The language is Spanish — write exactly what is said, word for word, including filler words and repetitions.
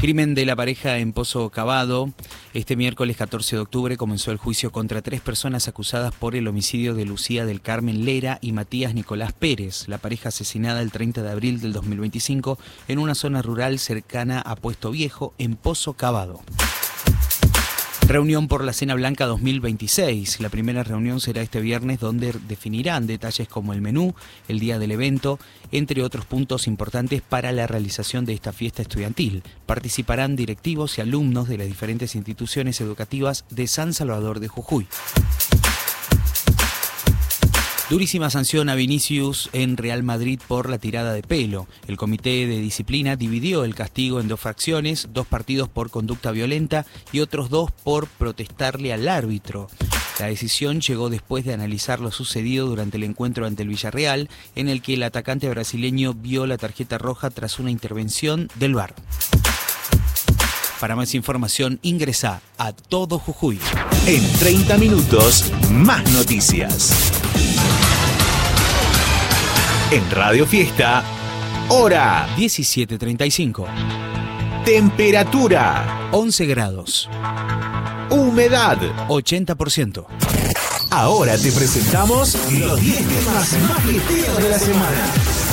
Crimen de la pareja en Pozo Cavado. Este miércoles catorce de octubre comenzó el juicio contra tres personas acusadas por el homicidio de Lucía del Carmen Lera y Matías Nicolás Pérez, la pareja asesinada el treinta de abril del dos mil veinticinco en una zona rural cercana a Puesto Viejo, en Pozo Cavado. Reunión por la Cena Blanca dos mil veintiséis. La primera reunión será este viernes, donde definirán detalles como el menú, el día del evento, entre otros puntos importantes para la realización de esta fiesta estudiantil. Participarán directivos y alumnos de las diferentes instituciones educativas de San Salvador de Jujuy. Durísima sanción a Vinicius en Real Madrid por la tirada de pelo. El comité de disciplina dividió el castigo en dos fracciones, dos partidos por conducta violenta y otros dos por protestarle al árbitro. La decisión llegó después de analizar lo sucedido durante el encuentro ante el Villarreal, en el que el atacante brasileño vio la tarjeta roja tras una intervención del V A R. Para más información, ingresa a Todo Jujuy. En treinta minutos, más noticias. En Radio Fiesta, hora diecisiete treinta y cinco. Temperatura once grados. Humedad ochenta por ciento. Ahora te presentamos los diez temas más fiesteros de la semana.